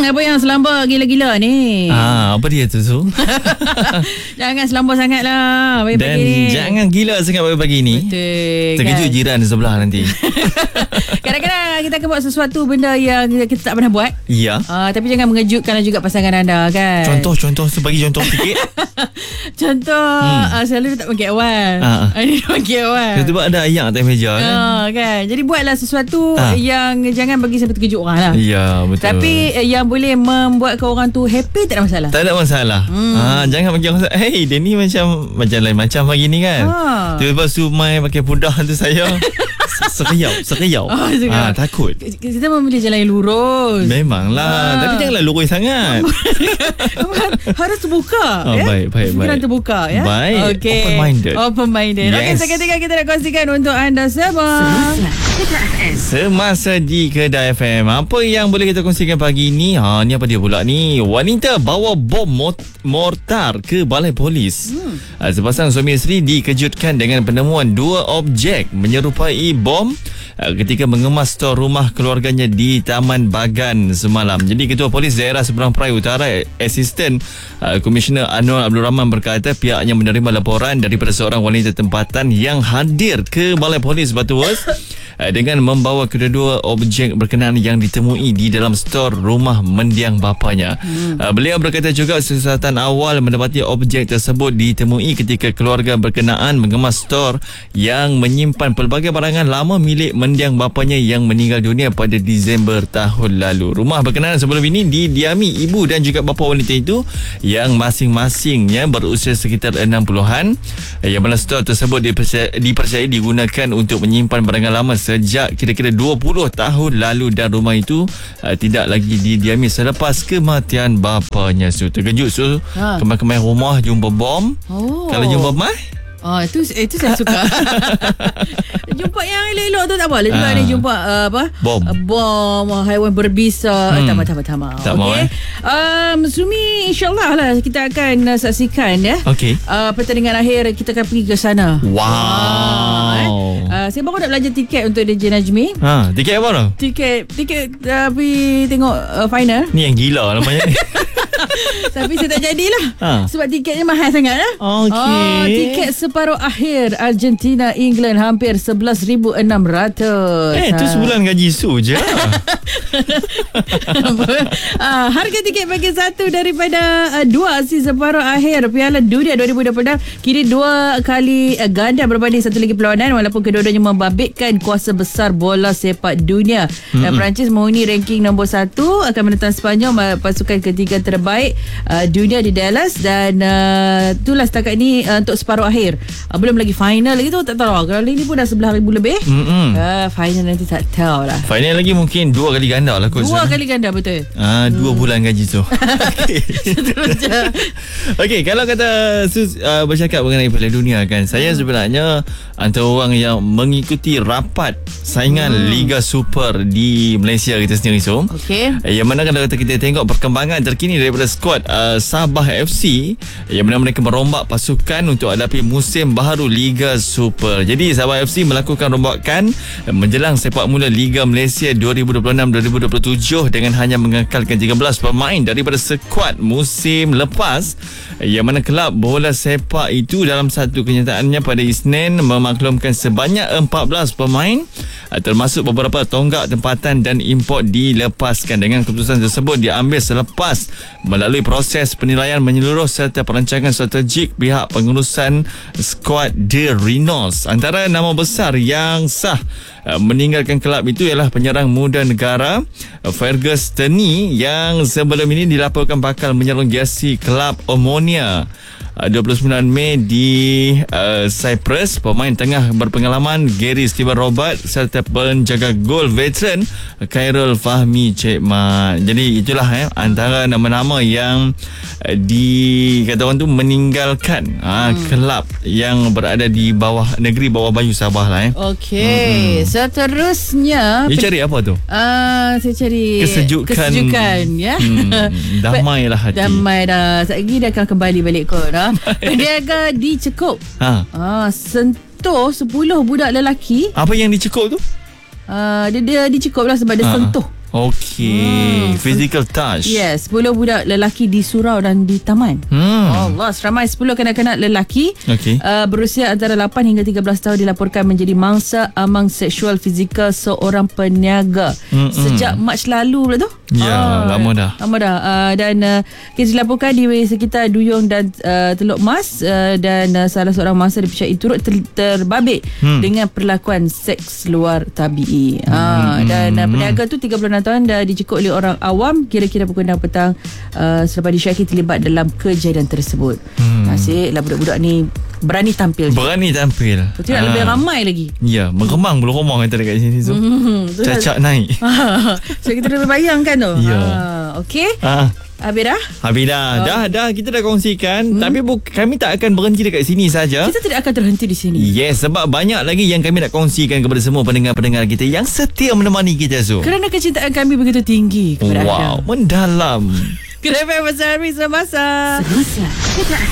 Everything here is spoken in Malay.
Apa yang selamba gila-gila ni? Apa dia tu? Jangan selamba sangat lah pagi-pagi Dan ni. jangan gila sangat pagi-pagi ni. Betul. Terkejut jiran di sebelah nanti. Kadang-kadang kita akan buat sesuatu benda yang kita tak pernah buat. Ya. Tapi jangan mengejutkan juga pasangan anda kan. Contoh bagi contoh sikit. Contoh selalu dia tak pakai awan. Dia tak pakai awan. Tiba-tiba ada ayam atas meja kan. Jadi buatlah sesuatu yang jangan bagi sampai terkejut orang lah. Ya, betul. Tapi yang boleh membuatkan orang tu happy tak ada masalah. Tak ada masalah. Jangan bagi orang rasa, hey, dia ni macam lain macam pagi ni kan. Tiba-tiba Sumai pakai pudah tu saya Sekejap. Takut. Kita memilih jalan yang lurus. Memanglah. Tapi janganlah lurus sangat. Harus terbuka. Baik. Fikiran terbuka ya. Baik. Okay. Open-minded. Yes. Okey, seketika kita nak kongsikan untuk anda semua. Semasa di Kedah FM. Apa yang boleh kita kongsikan pagi ni? Ni apa dia pula ni? Wanita bawa bom mortar ke balai polis. Sepasang suami isteri dikejutkan dengan penemuan 2 objek menyerupai bom ketika mengemas stor rumah keluarganya di Taman Bagan semalam. Jadi Ketua Polis Daerah Seberang Perai Utara, Asisten Komisioner Anwar Abdul Rahman berkata pihaknya menerima laporan daripada seorang wanita tempatan yang hadir ke balai polis Batu Wes dengan membawa kedua-dua objek berkenaan yang ditemui di dalam stor rumah mendiang bapanya. Beliau berkata juga siasatan awal mendapati objek tersebut ditemui ketika keluarga berkenaan mengemas stor yang menyimpan pelbagai barangan lama milik mendiang bapanya yang meninggal dunia pada Disember tahun lalu. Rumah berkenaan sebelum ini didiami ibu dan juga bapa wanita itu yang masing-masingnya berusia sekitar 60-an. Yang mana stor tersebut dipercayai digunakan untuk menyimpan barangan lama sejak kira-kira 20 tahun lalu dan rumah itu tidak lagi didiami selepas kematian bapanya. Terkejut kemai-kemai rumah jumpa bom. Kalau jumpa mah itu saya suka. Jumpa yang elok-elok tu tak apa. Juga ni jumpa bom haiwan berbisa. Tak mau. Sumi, insyaAllah lah kita akan saksikan ya. Pertandingan akhir kita akan pergi ke sana. Saya baru nak belanja tiket untuk DJ Najmi. Tiket apa tu? Tiket pergi tengok final. Ni yang gila namanya ni. Tapi saya tak jadilah sebab tiketnya mahal sangat lah. Tiket separuh akhir Argentina England hampir 11,600. Itu sebulan gaji Su je. Harga tiket bagi satu daripada 2 aksi separuh akhir Piala Dunia 2026 kini 2 kali ganda berbanding satu lagi perlawanan, walaupun kedua-duanya membabitkan kuasa besar bola sepak dunia. Perancis menghuni ranking nombor 1 akan menentang Sepanyol, pasukan ketiga terbaik dunia di Dallas. Dan itulah setakat ni untuk separuh akhir. Belum lagi final lagi tu, tak tahu lah. Kali ni pun dah 11,000 lebih. Final nanti tak tahu lah. Final lagi mungkin 2 kali ganda lah kot. 2 kali ganda, betul. 2 bulan gaji tu. Okey, kalau kata bercakap mengenai Piala Dunia kan, saya sebenarnya antara orang yang mengikuti rapat saingan Liga Super di Malaysia kita sendiri yang mana kalau kita tengok perkembangan terkini daripada skuad Sabah FC yang mana mereka merombak pasukan untuk hadapi musim baharu Liga Super. Jadi Sabah FC melakukan rombakan menjelang sepak mula Liga Malaysia 2026-2027 dengan hanya mengekalkan 13 pemain daripada skuad musim lepas, yang mana kelab bola sepak itu dalam satu kenyataannya pada Isnin memaklumkan sebanyak 14 pemain termasuk beberapa tonggak tempatan dan import dilepaskan. Dengan keputusan tersebut diambil selepas melalui proses penilaian menyeluruh serta perancangan strategik pihak pengurusan skuad The Rhinos. Antara nama besar yang sah meninggalkan kelab itu ialah penyerang muda negara Fergus Teni yang sebelum ini dilaporkan bakal menyerang jersey kelab Omonia 29 Mei di Cyprus. Pemain tengah berpengalaman Gary Steven Robert serta penjaga gol veteran Khairul Fahmi Cekman. Jadi itulah antara nama-nama yang kata orang tu meninggalkan kelab yang berada di bawah negeri bawah Bayu Sabah lah. Okey. Seterusnya dia cari apa tu? Saya cari kesejukan ya. Damai lah hati. Damai dah. Sekejap lagi dia akan kembali balik kot. Peniaga dicekup. Sentuh 10 budak lelaki. Apa yang dicekup tu? Dia dicekup lah sebab dia sentuh. Okey, physical touch. Yes, 10 budak lelaki di surau dan di taman. Allah, seramai 10 kanak-kanak lelaki berusia antara 8 hingga 13 tahun dilaporkan menjadi mangsa amang seksual fizikal seorang peniaga sejak Mac lalu pula tu. Ya, lama dah. Dan kes dilaporkan di sekitar Duyung dan Teluk Mas, dan salah seorang mangsa dipercayai turut terbabit dengan perlakuan seks luar tabi'i. Dan peniaga tu 36 tahun dah dijekuk oleh orang awam kira-kira pukul 6 petang selepas disyaki terlibat dalam kejadian tersebut. Asyiklah budak-budak ni berani tampil. Betul tak lebih ramai lagi. Ya, meremang bulu romang kata dekat sini tu. Cacak naik. So kita boleh bayangkan tu. Ya. Okey. Habis dah. Dah kita dah kongsikan. Tapi kami tak akan berhenti dekat sini saja. Kita tidak akan terhenti di sini. Yes, sebab banyak lagi yang kami nak kongsikan kepada semua pendengar-pendengar kita yang setia menemani kita, Su. Kerana kecintaan kami begitu tinggi kepada anda. Mendalam. Kena FM Pasal Hari Semasa.